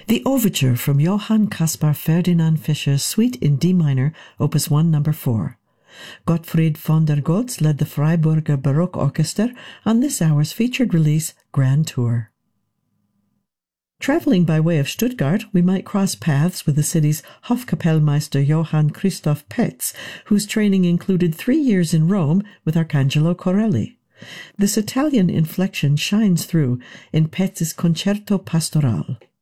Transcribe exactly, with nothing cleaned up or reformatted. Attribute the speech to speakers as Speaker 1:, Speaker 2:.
Speaker 1: The Overture from Johann Caspar Ferdinand Fischer's Suite in D minor, Opus one, number four. Gottfried von der Goltz led the Freiburger Baroque Orchester on this hour's featured release, Grand Tour. Traveling by way of Stuttgart, we might cross paths with the city's Hofkapellmeister Johann Christoph Petz, whose training included three years in Rome with Arcangelo Corelli. This Italian inflection shines through in Petz's Concerto Pastorale.